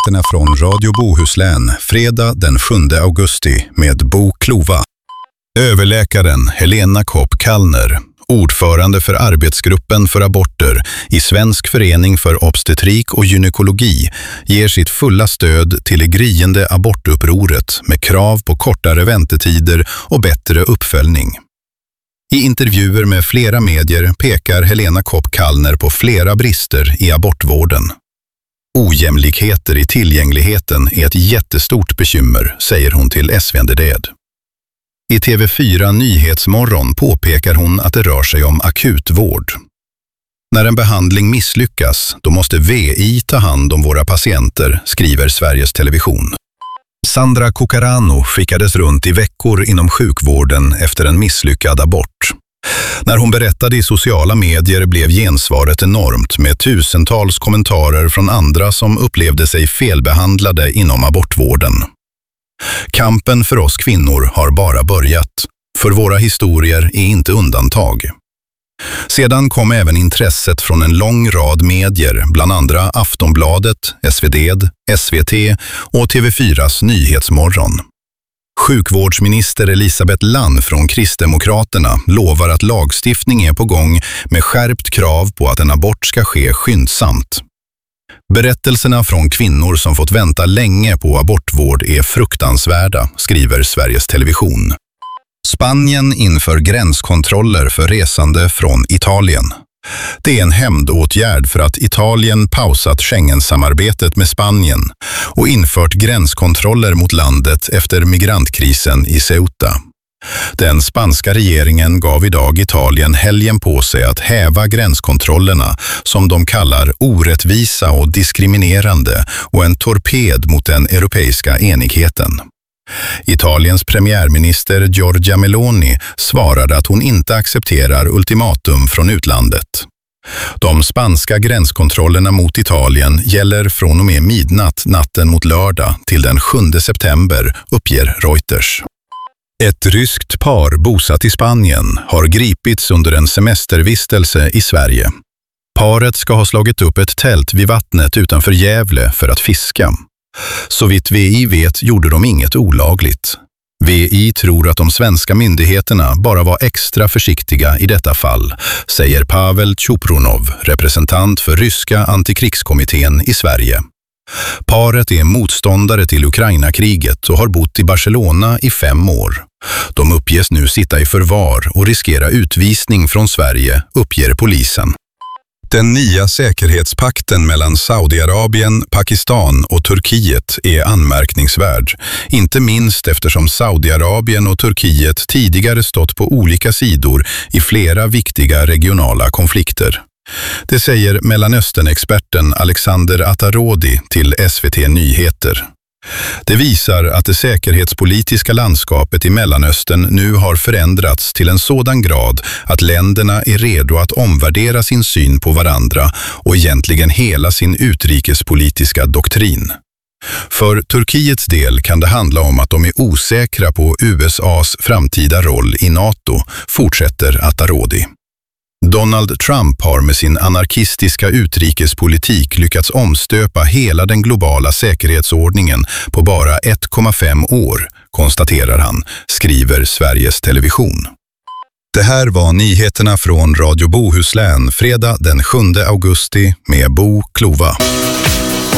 Nyheterna från Radio Bohuslän, fredag den 7 augusti med Bo Klova. Överläkaren Helena Kopp Kallner, ordförande för arbetsgruppen för aborter i Svensk förening för obstetrik och gynekologi, ger sitt fulla stöd till det gryende abortupproret med krav på kortare väntetider och bättre uppföljning. I intervjuer med flera medier pekar Helena Kopp Kallner på flera brister i abortvården. Ojämlikheter i tillgängligheten är ett jättestort bekymmer, säger hon till SvD. I TV4 Nyhetsmorgon påpekar hon att det rör sig om akutvård. När en behandling misslyckas, då måste VI ta hand om våra patienter, skriver Sveriges Television. Sandra Cucarano skickades runt i veckor inom sjukvården efter en misslyckad abort. När hon berättade i sociala medier blev gensvaret enormt med tusentals kommentarer från andra som upplevde sig felbehandlade inom abortvården. Kampen för oss kvinnor har bara börjat, för våra historier är inte undantag. Sedan kom även intresset från en lång rad medier, bland andra Aftonbladet, SvD, SVT och TV4s Nyhetsmorgon. Sjukvårdsminister Elisabeth Lann från Kristdemokraterna lovar att lagstiftning är på gång med skärpt krav på att en abort ska ske skyndsamt. Berättelserna från kvinnor som fått vänta länge på abortvård är fruktansvärda, skriver Sveriges Television. Spanien inför gränskontroller för resande från Italien. Det är en hämndåtgärd för att Italien pausat Schengen-samarbetet med Spanien och infört gränskontroller mot landet efter migrantkrisen i Ceuta. Den spanska regeringen gav idag Italien helgen på sig att häva gränskontrollerna som de kallar orättvisa och diskriminerande och en torped mot den europeiska enigheten. Italiens premiärminister Giorgia Meloni svarade att hon inte accepterar ultimatum från utlandet. De spanska gränskontrollerna mot Italien gäller från och med midnatt natten mot lördag till den 7 september, uppger Reuters. Ett ryskt par bosatt i Spanien har gripits under en semestervistelse i Sverige. Paret ska ha slagit upp ett tält vid vattnet utanför Gävle för att fiska. Så vitt VI vet gjorde de inget olagligt. VI tror att de svenska myndigheterna bara var extra försiktiga i detta fall, säger Pavel Chuprunov, representant för ryska antikrigskommittén i Sverige. Paret är motståndare till Ukraina-kriget och har bott i Barcelona i 5 år. De uppges nu sitta i förvar och riskera utvisning från Sverige, uppger polisen. Den nya säkerhetspakten mellan Saudiarabien, Pakistan och Turkiet är anmärkningsvärd, inte minst eftersom Saudiarabien och Turkiet tidigare stått på olika sidor i flera viktiga regionala konflikter. Det säger Mellanöstern-experten Alexander Atarodi till SVT Nyheter. Det visar att det säkerhetspolitiska landskapet i Mellanöstern nu har förändrats till en sådan grad att länderna är redo att omvärdera sin syn på varandra och egentligen hela sin utrikespolitiska doktrin. För Turkiets del kan det handla om att de är osäkra på USAs framtida roll i NATO, fortsätter Atarodi. Donald Trump har med sin anarkistiska utrikespolitik lyckats omstöpa hela den globala säkerhetsordningen på bara 1,5 år, konstaterar han, skriver Sveriges Television. Det här var nyheterna från Radio Bohuslän, fredag den 7 augusti med Bo Klova.